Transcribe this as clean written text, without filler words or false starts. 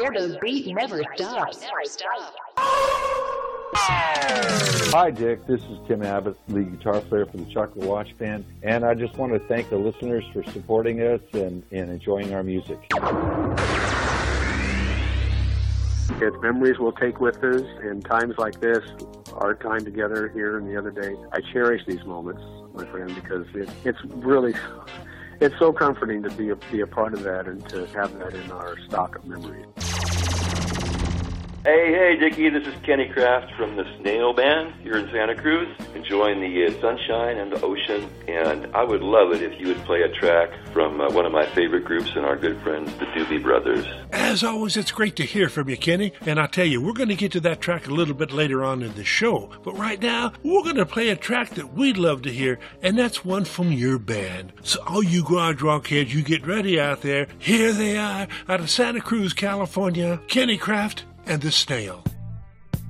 where the beat never stops. Hi, Dick. This is Tim Abbott, lead guitar player for the Chocolate Watch Band, and I just want to thank the listeners for supporting us and enjoying our music. It's memories we'll take with us in times like this, our time together here and the other day. I cherish these moments, my friend, because it's so comforting to be a part of that and to have that in our stock of memories. Hey, Dickie, this is Kenny Kraft from the Snail Band here in Santa Cruz, enjoying the sunshine and the ocean, and I would love it if you would play a track from one of my favorite groups and our good friends, the Doobie Brothers. As always, it's great to hear from you, Kenny, and I'll tell you, we're going to get to that track a little bit later on in the show, but right now, we're going to play a track that we'd love to hear, and that's one from your band. So all you garage rock heads, you get ready out there. Here they are, out of Santa Cruz, California, Kenny Kraft and the Snail.